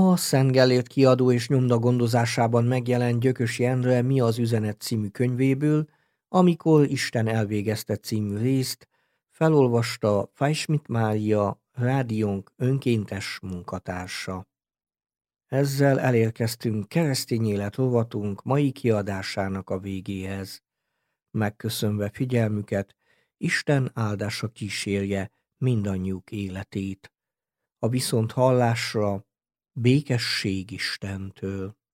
A Szent Gellért kiadó és nyomda gondozásában megjelent Gyökösi Endre Mi az üzenet című könyvéből, Amikor Isten elvégezte című részt felolvasta Fajsmit Mária, rádiónk önkéntes munkatársa. Ezzel elérkeztünk Keresztény élet rovatunk mai kiadásának a végéhez. Megköszönve figyelmüket, Isten áldása kísérje mindannyiuk életét. A viszonthallásra békesség Istentől.